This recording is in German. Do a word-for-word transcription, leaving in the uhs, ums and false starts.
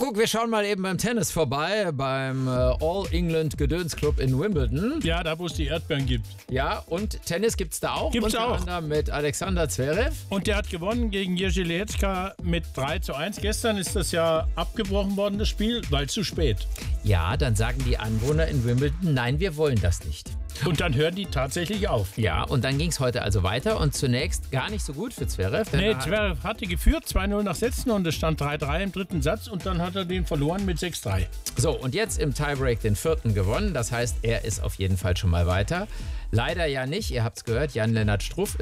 Guck, wir schauen mal eben beim Tennis vorbei, beim äh, All England Gedöns Club in Wimbledon. Ja, da wo es die Erdbeeren gibt. Ja, und Tennis gibt's da auch. Gibt's unter auch. anderem mit Alexander Zverev. Und der hat gewonnen gegen Jerzy Lehečka mit drei zu eins. Gestern ist das ja abgebrochen worden, das Spiel, weil zu spät. Ja, dann sagen die Anwohner in Wimbledon, nein, wir wollen das nicht. Und dann hören die tatsächlich auf. Ja, und dann ging's heute also weiter und zunächst gar nicht so gut für Zverev. denn Nee, er- Zverev hatte geführt, zwei null nach Sätzen und es stand drei drei im dritten Satz und dann hat er den verloren mit sechs drei. So, und jetzt im Tiebreak den vierten gewonnen. Das heißt, er ist auf jeden Fall schon mal weiter. Leider ja nicht, ihr habt's gehört, Jan-Lennart Struff